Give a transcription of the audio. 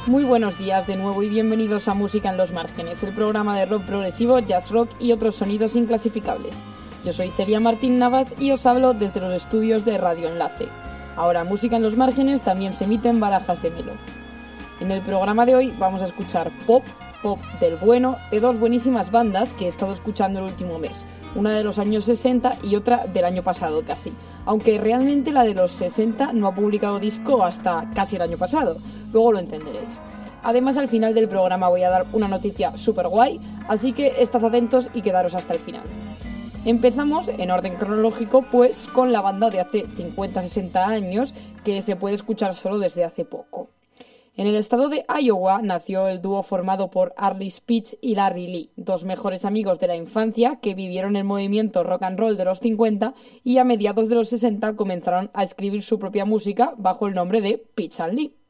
Muy buenos días de nuevo y bienvenidos a Música en los Márgenes, el programa de rock progresivo, jazz rock y otros sonidos inclasificables. Yo soy Celia Martín Navas y os hablo desde los estudios de Radio Enlace. Ahora Música en los Márgenes también se emite en Barajas de Melo. En el programa de hoy vamos a escuchar pop del bueno, de dos buenísimas bandas que he estado escuchando el último mes. Una de los años 60 y otra del año pasado casi. Aunque realmente la de los 60 no ha publicado disco hasta casi el año pasado. Luego lo entenderéis. Además, al final del programa voy a dar una noticia súper guay, así que estad atentos y quedaros hasta el final. Empezamos, en orden cronológico, pues con la banda de hace 50-60 años que se puede escuchar solo desde hace poco. En el estado de Iowa nació el dúo formado por Arlie Spitz y Larry Lee, dos mejores amigos de la infancia que vivieron el movimiento rock and roll de los 50 y a mediados de los 60 comenzaron a escribir su propia música bajo el nombre de Pitch and Lee.